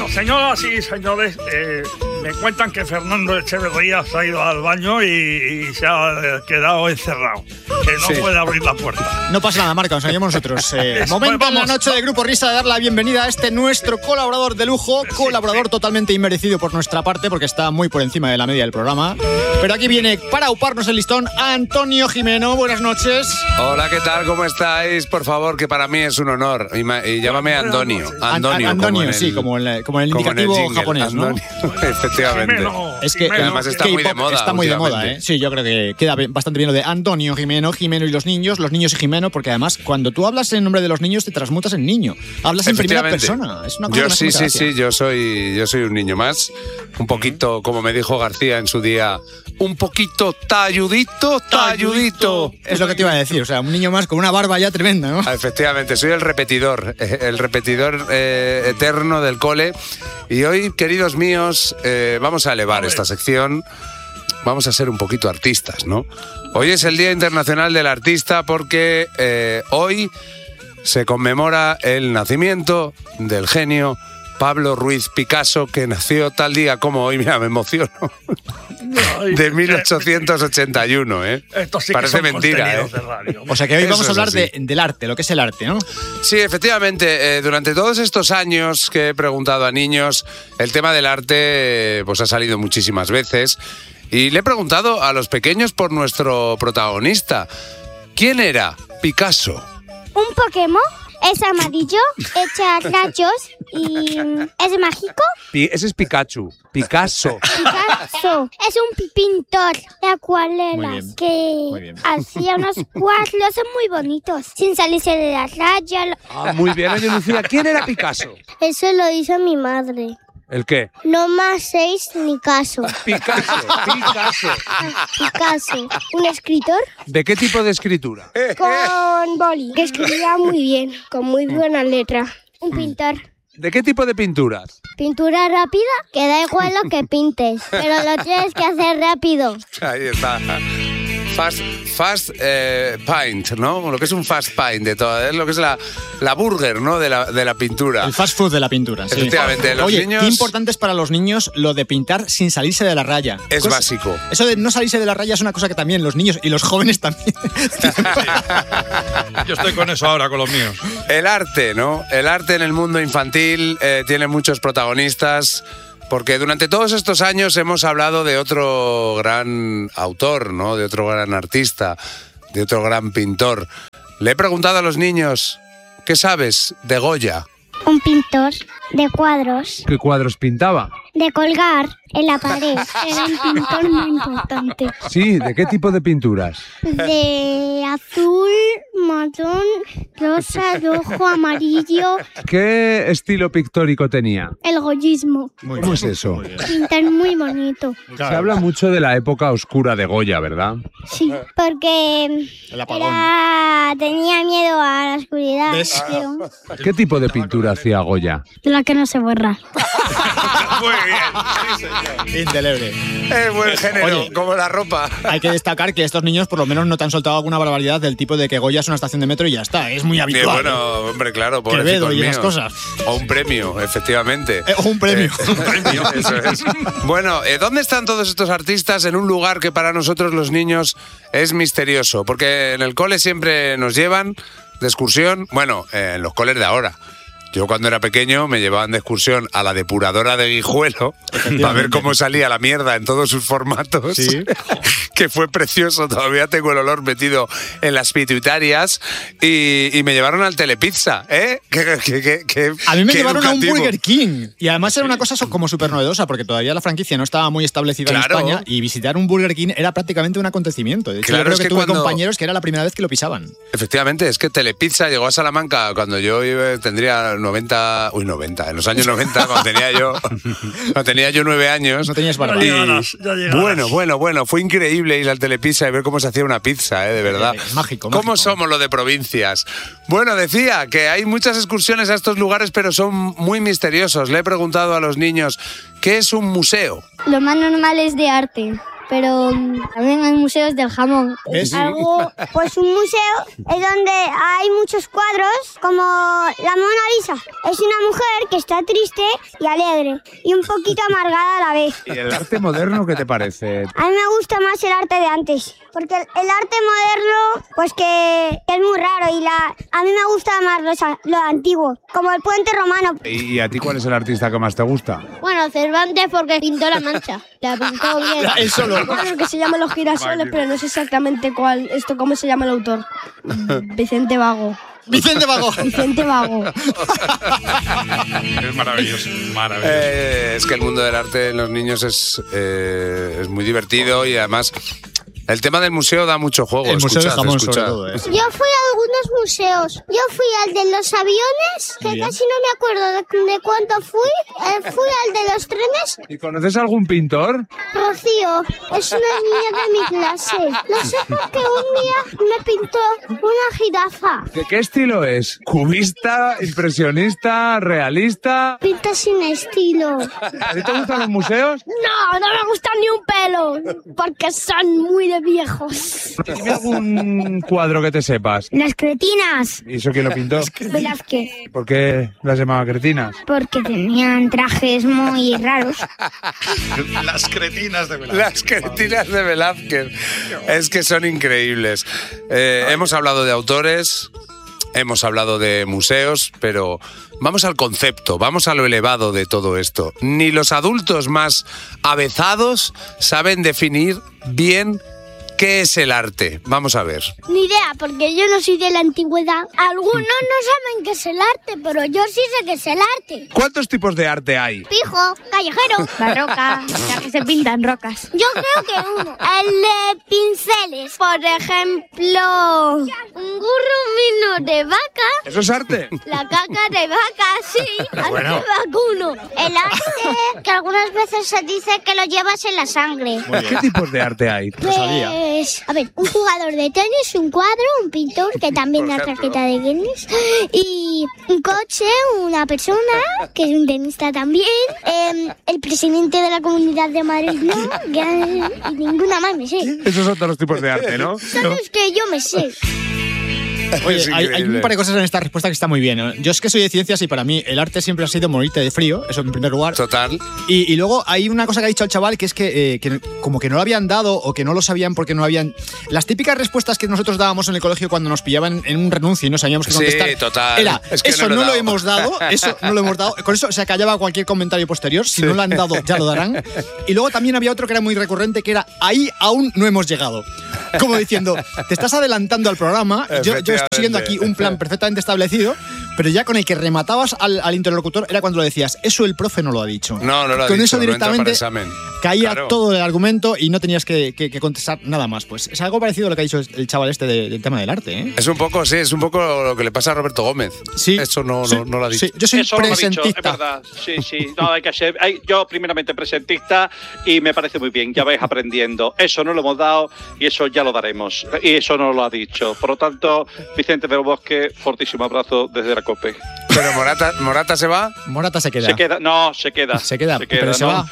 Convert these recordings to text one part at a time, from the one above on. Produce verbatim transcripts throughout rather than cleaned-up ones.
Bueno, señoras y señores, eh, me cuentan que Fernando Echeverría se ha ido al baño y, y se ha quedado encerrado, que no sí. puede abrir la puerta. No pasa nada, Marca, nos seguimos nosotros. Eh, momento pues en la noche de Grupo Risa de dar la bienvenida a este nuestro colaborador de lujo, colaborador sí, sí. totalmente inmerecido por nuestra parte, porque está muy por encima de la media del programa. Pero aquí viene, para uparnos el listón, Antonio Jimeno. Buenas noches. Hola, ¿qué tal? ¿Cómo estáis? Por favor, que para mí es un honor. Y, ma- y llámame Antonio. Antonio, An- Antonio como sí, el, como el, como el indicativo como el japonés, ¿no? Efectivamente. Jimeno, es que, Jimeno, además está muy de moda. Está muy de moda, ¿eh? Sí, yo creo que queda bastante bien lo de Antonio Jimeno, Jimeno y los niños, los niños y Jimeno, porque además cuando tú hablas en nombre de los niños te transmutas en niño. Hablas en primera persona. Es una cosa yo que sí, sí, sí, yo soy, yo soy un niño más. Un poquito, como me dijo García en su día, un poquito talludito, talludito. Es lo que te iba a decir, o sea, un niño más con una barba ya tremenda, ¿no? Efectivamente, soy el repetidor, el repetidor eh, eterno del cole. Y hoy, queridos míos, eh, vamos a elevar esta sección. Vamos a ser un poquito artistas, ¿no? Hoy es el Día Internacional del Artista porque eh, hoy se conmemora el nacimiento del genio Pablo Ruiz Picasso, que nació tal día como hoy. Mira, me emociono. De mil ochocientos ochenta y uno, ¿eh? Esto sí que parece son mentira, ¿eh? De radio. O sea que hoy Eso vamos a hablar es de, del arte, lo que es el arte, ¿no? Sí, efectivamente. Eh, durante todos estos años que he preguntado a niños, el tema del arte pues ha salido muchísimas veces. Y le he preguntado a los pequeños por nuestro protagonista. ¿Quién era Picasso? Un Pokémon. Es amarillo, echa rayos y es mágico. Ese es Pikachu. Picasso. Picasso es un pintor de acuarelas que hacía unos cuadros muy bonitos, sin salirse de la raya. Ah, muy bien, Ana Lucía. ¿Quién era Picasso? Eso lo hizo mi madre. ¿El qué? No más seis ni caso. Picasso, Picasso. Picasso, un escritor. ¿De qué tipo de escritura? Con boli, que escribía muy bien, con muy buena letra. Un pintor. ¿De qué tipo de pinturas? Pintura rápida, que da igual lo que pintes, pero lo tienes que hacer rápido. Ahí está. Fast, fast eh, paint, ¿no? Lo que es un fast paint de todo, es lo que es la, la burger, ¿no? De la, de la pintura. El fast food de la pintura, sí. Efectivamente. Los Oye, niños... qué importante es para los niños lo de pintar sin salirse de la raya. Es Cosa, básico. Eso de no salirse de la raya es una cosa que también los niños y los jóvenes también. Yo estoy con eso ahora, con los míos. El arte, ¿no? El arte en el mundo infantil eh, tiene muchos protagonistas. Porque durante todos estos años hemos hablado de otro gran autor, ¿no? De otro gran artista, de otro gran pintor. Le he preguntado a los niños, ¿qué sabes de Goya? Un pintor de cuadros. ¿Qué cuadros pintaba? De colgar en la pared. Era un pintor muy importante. Sí, ¿de qué tipo de pinturas? De azul, marrón, rosa, rojo, amarillo. ¿Qué estilo pictórico tenía? El goyismo. Muy ¿Cómo bien, es eso? Pintar muy bonito. Se habla mucho de la época oscura de Goya, ¿verdad? Sí, porque era... tenía miedo a la oscuridad. Pero... ¿Qué tipo de pintura hacía Goya? De la que no se borra. Muy bien. Indeleble. Es buen género, Oye, como la ropa. Hay que destacar que estos niños por lo menos no te han soltado alguna barbaridad del tipo de que Goya es una estación de metro y ya está. Es muy habitual. Sí, bueno, hombre, claro, Quevedo y esas míos. cosas. O un premio, efectivamente. Eh, o un premio. Eh, un premio. Eso es. Bueno, eh, ¿dónde están todos estos artistas en un lugar que para nosotros los niños es misterioso? Porque en el cole siempre nos llevan de excursión, bueno, eh, en los coles de ahora. Yo cuando era pequeño me llevaban de excursión a la depuradora de Guijuelo para ver cómo salía la mierda en todos sus formatos. Sí. Que fue precioso, todavía tengo el olor metido en las pituitarias. Y, y me llevaron al Telepizza, ¿eh? Que, que, que, que, a mí me llevaron educativo. a un Burger King. Y además era una cosa como súper novedosa, porque todavía la franquicia no estaba muy establecida Claro. en España y visitar un Burger King era prácticamente un acontecimiento. De hecho, Claro, yo creo es que, que tuve cuando- compañeros que era la primera vez que lo pisaban. Efectivamente, es que Telepizza llegó a Salamanca cuando yo iba- tendría noventa, uy, noventa, en los años noventa, cuando tenía yo, cuando tenía yo nueve años. No tenías barba. Ya Y- llegarás, ya llegarás. bueno, bueno, bueno, fue increíble ir al Telepizza y ver cómo se hacía una pizza, ¿eh? De verdad. Eh, mágico, ¿Cómo mágico. somos lo de provincias? Bueno, decía que hay muchas excursiones a estos lugares, pero son muy misteriosos. Le he preguntado a los niños, ¿qué es un museo? Lo más normal es de arte. pero también hay museos del jamón. ¿Ves? Algo, pues un museo es donde hay muchos cuadros, como la Mona Lisa. Es una mujer que está triste y alegre, y un poquito amargada a la vez. ¿Y el arte moderno qué te parece? A mí me gusta más el arte de antes, porque el, el arte moderno, pues que es muy raro, y la a mí me gusta más lo, lo antiguo, como el puente romano. ¿Y a ti cuál es el artista que más te gusta? Bueno, Cervantes, porque pintó la Mancha. La pintó bien. Él solo. Bueno, que se llama Los Girasoles, pero no sé exactamente cuál, esto cómo se llama el autor. Vicente Vago. Vicente Vago. Vicente Vago. Es maravilloso, maravilloso. Eh, es que el mundo del arte en los niños es, eh, es muy divertido y además el tema del museo da mucho juego. El museo escuchad, de jamón, escuchad. sobre todo, ¿eh? Yo fui a algunos museos. Yo fui al de los aviones, que Bien. casi no me acuerdo de, de cuánto fui. Eh, fui al de los trenes. ¿Y conoces algún pintor? Rocío, es una niña de mi clase. No sé por qué un día me pintó una jirafa. ¿De qué estilo es? ¿Cubista, impresionista, realista? Pinta sin estilo. ¿A ti te gustan los museos? No, no me gusta ni un pelo, porque son muy de viejos. Dime algún cuadro que te sepas. Las cretinas. ¿Y eso quién lo pintó? Velázquez. ¿Por qué las llamaba cretinas? Porque tenían trajes muy raros. Las cretinas de Velázquez. Las cretinas de Velázquez. Es que son increíbles. Eh, hemos hablado de autores, hemos hablado de museos, pero vamos al concepto, vamos a lo elevado de todo esto. Ni los adultos más avezados saben definir bien qué es el arte. Vamos a ver. Ni idea, porque yo no soy de la antigüedad. Algunos no saben qué es el arte, pero yo sí sé qué es el arte. ¿Cuántos tipos de arte hay? Pijo, callejero, Barroca, ya que se pintan rocas. yo creo que uno. El de pinceles. Por ejemplo, un gurrumino de vaca, ¿Eso es arte? la caca de vaca, sí, así Bueno. vacuno. El arte, que algunas veces se dice que lo llevas en la sangre. ¿Qué tipos de arte hay? Rosalía. Pues, a ver, un jugador de tenis, un cuadro, un pintor que también da tarjeta de Guinness, y un coche, una persona que es un tenista también, eh, el presidente de la Comunidad de Madrid, no, que- y ninguna más me sé. Esos son todos los tipos de arte, ¿no? Son los que yo me sé. Oye, Es hay, hay increíble. un par de cosas en esta respuesta que está muy bien. Yo es que soy de ciencias y para mí el arte siempre ha sido morirte de frío, eso en primer lugar. Total. Y, y luego hay una cosa que ha dicho el chaval que es que, eh, que como que no lo habían dado o que no lo sabían porque no habían... Las típicas respuestas que nosotros dábamos en el colegio cuando nos pillaban en un renuncio y no sabíamos qué Sí, contestar. total. Era, Es que eso no lo no, he lo dado". hemos dado, eso no lo hemos dado. Con eso se callaba cualquier comentario posterior. Si no lo han dado, ya lo darán. Y luego también había otro que era muy recurrente que era, ahí aún no hemos llegado. Como diciendo, te estás adelantando al programa, yo, yo estoy siguiendo aquí un plan perfectamente establecido, pero ya con el que rematabas al, al interlocutor era cuando le decías, eso el profe no lo ha dicho. No, no lo ha Con dicho, eso no entra para directamente examen. caía Claro. todo el argumento y no tenías que, que- que contestar nada más. Pues es algo parecido a lo que ha dicho el chaval este de- del tema del arte, ¿eh? Es un poco, sí, es un poco lo que le pasa a Roberto Gómez. Sí. Eso no, Sí, no, no lo ha dicho. sí. Yo soy Eso lo ha dicho, es presentista. verdad. Sí, sí. No, hay que ser. hay- yo, primeramente, presentista y me parece muy bien. Ya vais aprendiendo. Eso no lo hemos dado y eso ya lo daremos. Y eso no lo ha dicho. Por lo tanto, Vicente del Bosque, fortísimo abrazo desde la COPE. Pero Morata, Morata se va. Morata se queda. Se queda. No, se queda. Se queda, pero se no. va.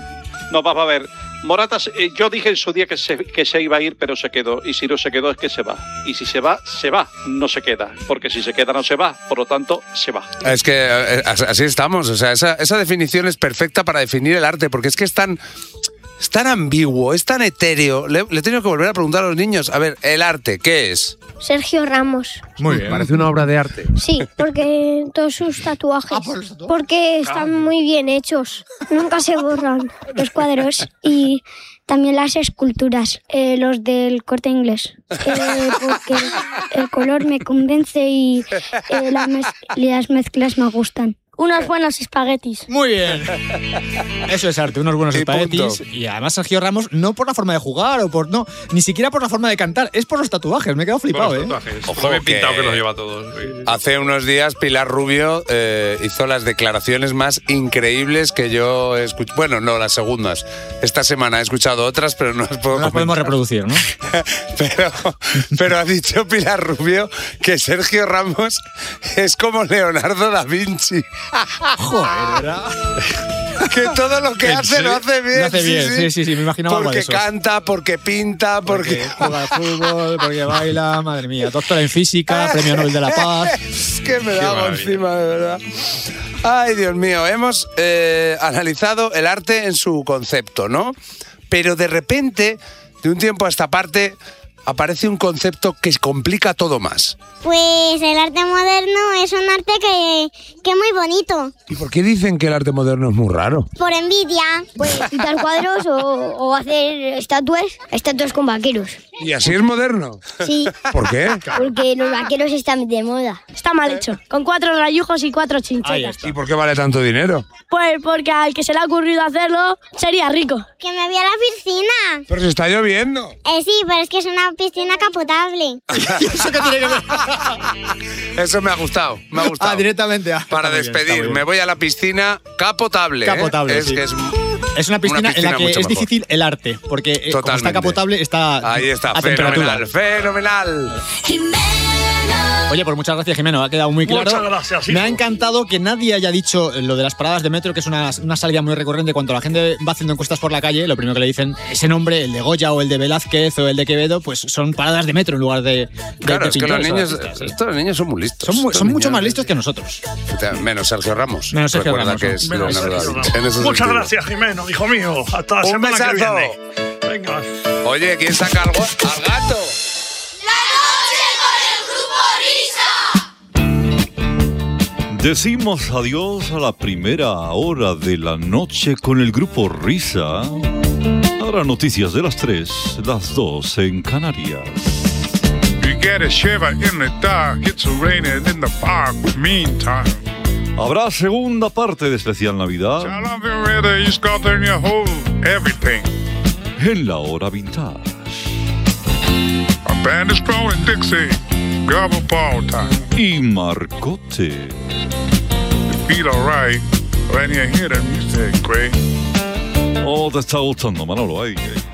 No, vamos a ver. Morata, se- eh, yo dije en su día que se, que se iba a ir, pero se quedó. Y si no se quedó, es que se va. Y si se va, se va. No se queda. Porque si se queda, no se va. Por lo tanto, se va. Es que eh, así estamos. O sea, esa, esa definición es perfecta para definir el arte, porque es que es tan, es tan ambiguo, es tan etéreo. Le, le he tenido que volver a preguntar a los niños. A ver, el arte, ¿qué es? Sergio Ramos. Muy bien. Parece una obra de arte. Sí, porque todos sus tatuajes. Ah, por los tatuajes. Porque están muy bien hechos. Nunca se borran los cuadros y también las esculturas, eh, los del Corte Inglés. Eh, porque el color me convence y eh, las, mez- las mezclas me gustan. Unos buenos espaguetis. Muy bien. Eso es arte, unos buenos Y espaguetis. punto. Y además Sergio Ramos, no por la forma de jugar o por. No, ni siquiera por la forma de cantar, es por los tatuajes. Me he quedado flipado, Bueno, ¿eh? los tatuajes. Ojo, Lo bien pintado que- que los lleva todos. Sí. Hace unos días Pilar Rubio eh, hizo las declaraciones más increíbles que yo he escuchado. Bueno, no, las segundas. Esta semana he escuchado otras, pero no las puedo No las podemos comentar. reproducir, ¿no? Pero, pero ha dicho Pilar Rubio que Sergio Ramos es como Leonardo da Vinci. Joder, ¿verdad? Que todo lo que hace ¿Sí? lo hace bien. Lo hace bien, sí, sí, sí, me imaginaba algo de Porque eso. canta, porque pinta, porque... Porque juega al fútbol, porque baila, madre mía. Doctora en física, premio Nobel de la Paz. Es que me da hago encima, de verdad. Ay, Dios mío, hemos eh, analizado el arte en su concepto, ¿no? Pero de repente, de un tiempo a esta parte, aparece un concepto que complica todo más. Pues el arte moderno es un arte que, que es muy bonito. ¿Y por qué dicen que el arte moderno es muy raro? Por envidia. Pues pintar cuadros o, o hacer estatuas, estatuas con vaqueros. ¿Y así es moderno? Sí. ¿Por qué? Porque los vaqueros están de moda. Está mal hecho. Con cuatro rayujos y cuatro chinchetas. ¿Y por qué vale tanto dinero? Pues porque al que se le ha ocurrido hacerlo sería rico. Que me voy a la piscina. Pero se está lloviendo. Eh, sí, pero es que es una piscina capotable. ¿Eso qué tiene que ver? Eso me ha gustado, me ha gustado. Ah, directamente. Ah, Para está muy bien, despedir, está muy me bien. voy a la piscina capotable. ¿eh? Capotable, Es sí. que es... Es una piscina, Una piscina en la que mucho es mejor. difícil el arte, porque eh, como está Totalmente. capotable, está Ahí está, a temperatura. fenomenal, fenomenal. Oye, pues muchas gracias, Jimeno, ha quedado muy claro. Muchas gracias, Me ha hijo. encantado que nadie haya dicho lo de las paradas de metro, que es una, una salida muy recurrente. Cuando la gente va haciendo encuestas por la calle, lo primero que le dicen, ese nombre, el de Goya o el de Velázquez o el de Quevedo, pues son paradas de metro en lugar de, de, Claro, de es que los pintores o niños, artistas, sí. estos niños son muy listos. Son, mu- Estos son mucho niños- más listos que nosotros. Menos Sergio Ramos. Menos Sergio Recuerda Ramos, que ¿no? es Menos Leonardo Sergio da Vinci, Ramos. en ese Muchas sentido. gracias, Jimeno, hijo mío. Hasta la Un semana que besazo. viene. Venga. Oye, ¿quién saca al, go- al gato? Decimos adiós a la primera hora de la noche con el grupo Risa. Ahora noticias de las tres, las dos en Canarias. You get a shiver in the dark, it's raining in the park, meantime. Habrá segunda parte de especial Navidad I love you whether you got in your whole everything. en la hora vintage. A band is growing Dixie, gobble ball time. Y Marcote. You feel alright when you hear the music, great. Oh, te está gustando, Manolo. Ay, ay.